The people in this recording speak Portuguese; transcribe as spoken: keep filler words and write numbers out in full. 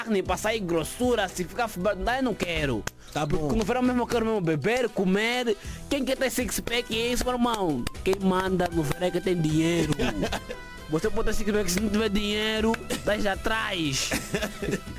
carne, para sair grossura, se ficar fibado, daí eu não quero. Tá Porque bom. no verão mesmo eu quero mesmo beber, comer. Quem quer ter six-pack é isso, meu irmão? Quem manda no verão é que tem dinheiro. Você pode ter six-pack se não tiver dinheiro, deixa atrás.